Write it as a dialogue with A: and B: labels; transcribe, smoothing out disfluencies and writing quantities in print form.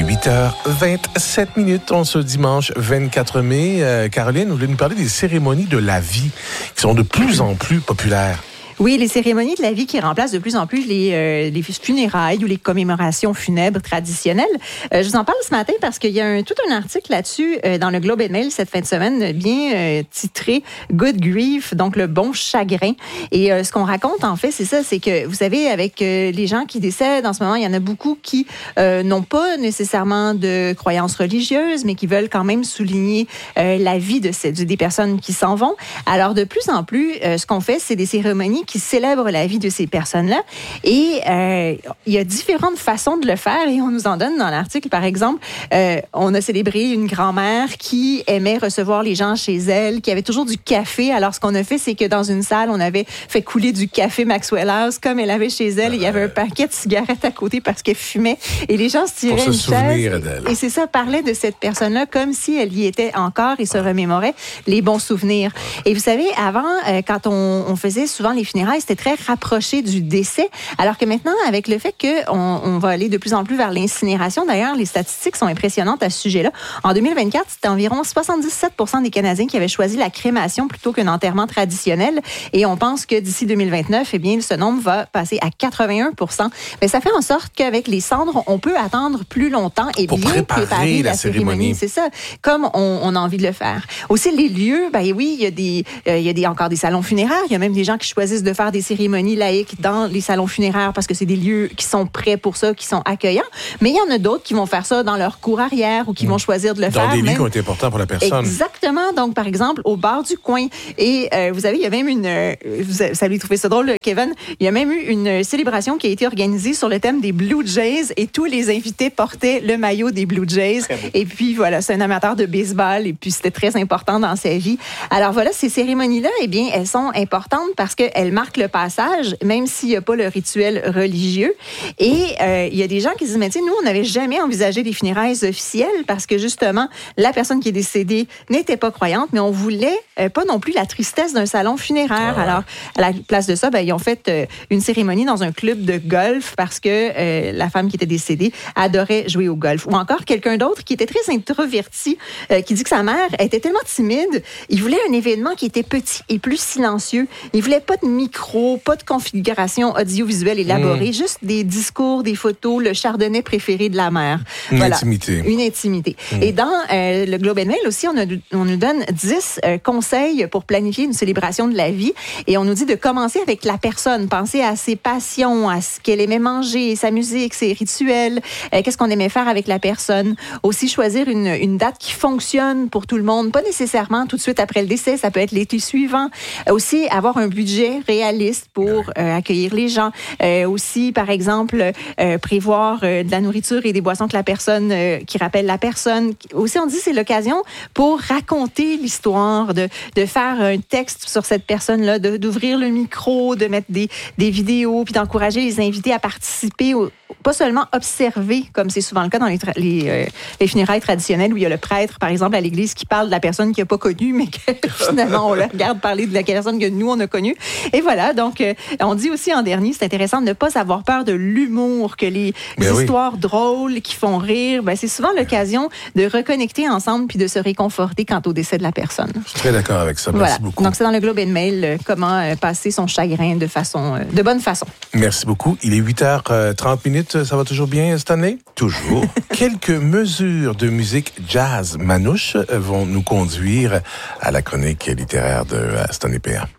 A: 8h27 en ce dimanche 24 mai. Caroline, vous voulez nous parler des cérémonies de la vie qui sont de plus en plus populaires.
B: Oui, les cérémonies de la vie qui remplacent de plus en plus les funérailles ou les commémorations funèbres traditionnelles. Je vous en parle ce matin parce qu'il y a tout un article là-dessus dans le Globe and Mail cette fin de semaine, bien titré « Good Grief », donc le bon chagrin. Et ce qu'on raconte, en fait, c'est ça, c'est que, vous savez, avec les gens qui décèdent en ce moment, il y en a beaucoup qui n'ont pas nécessairement de croyances religieuses, mais qui veulent quand même souligner la vie des personnes qui s'en vont. Alors, de plus en plus, ce qu'on fait, c'est des cérémonies qui célèbrent la vie de ces personnes-là. Et il y a différentes façons de le faire et on nous en donne dans l'article. Par exemple, on a célébré une grand-mère qui aimait recevoir les gens chez elle, qui avait toujours du café. Alors, ce qu'on a fait, c'est que dans une salle, on avait fait couler du café Maxwell House comme elle avait chez elle. Il y avait un paquet de cigarettes à côté parce qu'elle fumait. Et les gens se tiraient une chaise. Et c'est ça, parlait de cette personne-là comme si elle y était encore et se remémorait les bons souvenirs. Et vous savez, avant, quand on faisait souvent les funérailles, c'était très rapproché du décès, alors que maintenant, avec le fait qu'on va aller de plus en plus vers l'incinération, d'ailleurs, les statistiques sont impressionnantes à ce sujet-là. En 2024, c'était environ 77% des Canadiens qui avaient choisi la crémation plutôt qu'un enterrement traditionnel, et on pense que d'ici 2029, eh bien, ce nombre va passer à 81%. Mais ça fait en sorte qu'avec les cendres, on peut attendre plus longtemps et
A: pour
B: bien préparer la cérémonie. C'est ça, comme on a envie de le faire. Aussi, les lieux, ben oui, il y a encore des salons funéraires, il y a même des gens qui choisissent de faire des cérémonies laïques dans les salons funéraires parce que c'est des lieux qui sont prêts pour ça, qui sont accueillants. Mais il y en a d'autres qui vont faire ça dans leur cour arrière ou qui vont choisir de le faire.
A: Dans des lieux qui ont été importants pour la personne.
B: Exactement. Donc, par exemple, au bar du coin. Et vous savez, il y a même ça lui trouvait ça drôle, Kevin, il y a même eu une célébration qui a été organisée sur le thème des Blue Jays et tous les invités portaient le maillot des Blue Jays. Et puis, voilà, c'est un amateur de baseball et puis c'était très important dans sa vie. Alors voilà, ces cérémonies-là, eh bien, elles sont importantes parce qu'elles marquent le passage, même s'il n'y a pas le rituel religieux. Et il y a des gens qui disent, mais tu sais, nous, on n'avait jamais envisagé des funérailles officielles parce que justement, la personne qui est décédée n'était pas croyante, mais on voulait pas non plus la tristesse d'un salon funéraire. Ah ouais. Alors, à la place de ça, ils ont fait une cérémonie dans un club de golf parce que la femme qui était décédée adorait jouer au golf. Ou encore quelqu'un d'autre qui était très introverti, qui dit que sa mère était tellement timide, il voulait un événement qui était petit et plus silencieux. Il voulait pas de micro, pas de configuration audiovisuelle élaborée, juste des discours, des photos, le chardonnay préféré de la mère.
A: Une intimité.
B: Une intimité. Et dans le Globe and Mail aussi, on nous donne 10 conseils pour planifier une célébration de la vie. Et on nous dit de commencer avec la personne, penser à ses passions, à ce qu'elle aimait manger, sa musique, ses rituels, qu'est-ce qu'on aimait faire avec la personne. Aussi choisir une date qui fonctionne pour tout le monde, pas nécessairement tout de suite après le décès, ça peut être l'été suivant. Aussi avoir un budget réaliste pour accueillir les gens. Aussi, par exemple, prévoir de la nourriture et des boissons que la personne, qui rappellent la personne. Aussi, on dit c'est l'occasion pour raconter l'histoire, de faire un texte sur cette personne-là, d'ouvrir le micro, de mettre des vidéos, puis d'encourager les invités à participer, pas seulement observer, comme c'est souvent le cas dans les funérailles traditionnelles, où il y a le prêtre, par exemple, à l'église, qui parle de la personne qu'il n'a pas connue, mais que finalement, on le regarde parler de la personne que nous, on a connue. Et voilà, donc, on dit aussi en dernier, c'est intéressant de ne pas avoir peur de l'humour, que les histoires drôles qui font rire, c'est souvent l'occasion de reconnecter ensemble puis de se réconforter quant au décès de la personne.
A: Je suis très d'accord avec ça. Merci beaucoup.
B: Donc, c'est dans le Globe and Mail, comment passer son chagrin de bonne façon.
A: Merci beaucoup. Il est 8h30. Ça va toujours bien, Stanley? Toujours. Quelques mesures de musique jazz manouche vont nous conduire à la chronique littéraire de Stanley Péa.